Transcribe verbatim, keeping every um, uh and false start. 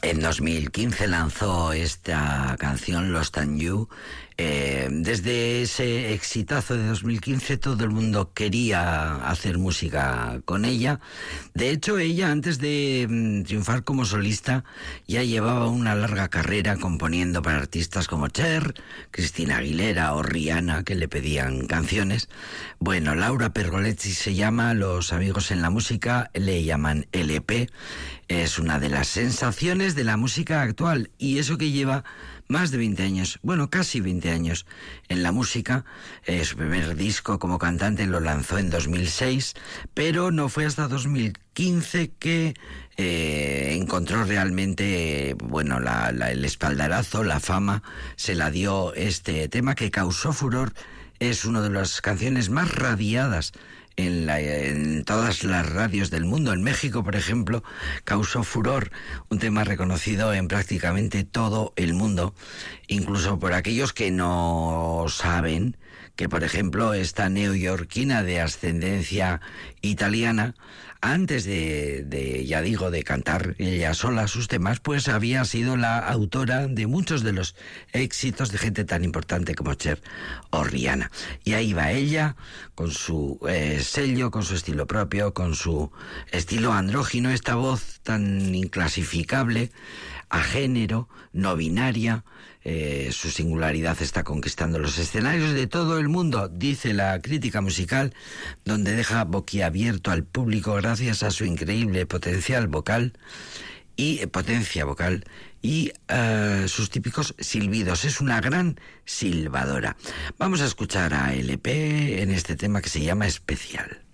En dos mil quince lanzó esta canción, Lost and You. Eh, desde ese exitazo de dos mil quince todo el mundo quería hacer música con ella. De hecho, ella antes de mm, triunfar como solista ya llevaba una larga carrera componiendo para artistas como Cher, Cristina Aguilera o Rihanna, que le pedían canciones. Bueno, Laura Pergolesi se llama, los amigos en la música le llaman L P. Es una de las sensaciones de la música actual, y eso que lleva más de veinte años, bueno, casi veinte años en la música. Eh, su primer disco como cantante lo lanzó en dos mil seis, pero no fue hasta dos mil quince que eh, encontró realmente, bueno, la, la, el espaldarazo, la fama, se la dio este tema que causó furor. Es una de las canciones más radiadas En, la, en todas las radios del mundo. En México, por ejemplo, causó furor, un tema reconocido en prácticamente todo el mundo, incluso por aquellos que no saben que, por ejemplo, esta neoyorquina de ascendencia italiana, antes de, de, ya digo, de cantar ella sola sus temas, pues había sido la autora de muchos de los éxitos de gente tan importante como Cher o Rihanna. Y ahí va ella, con su eh, sello, con su estilo propio, con su estilo andrógino, esta voz tan inclasificable, a género, no binaria. Eh, su singularidad está conquistando los escenarios de todo el mundo, dice la crítica musical, donde deja boquiabierto al público gracias a su increíble potencial vocal y eh, potencia vocal y uh, sus típicos silbidos. Es una gran silbadora. Vamos a escuchar a L P en este tema que se llama Especial.